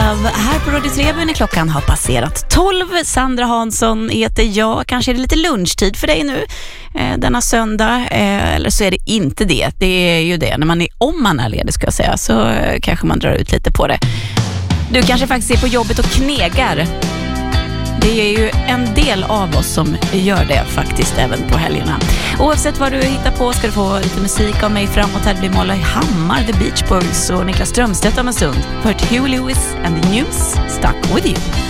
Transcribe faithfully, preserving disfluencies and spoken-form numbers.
Love. Här på Radio tre när klockan har passerat tolv. Sandra Hansson heter jag. Kanske är det lite lunchtid för dig nu eh, denna söndag. Eh, eller så är det inte det. Det är ju det. När man är, om man är ledig ska jag säga, så eh, kanske man drar ut lite på det. Du kanske faktiskt är på jobbet och knegar. Det är ju en del av oss som gör det faktiskt även på helgerna. Oavsett vad du hittar på ska du få lite musik av mig framåt. Här blir Molly Hammar, The Beach Boys och Niklas Strömstedt om en stund. För Huey Lewis and the News, Stuck With You.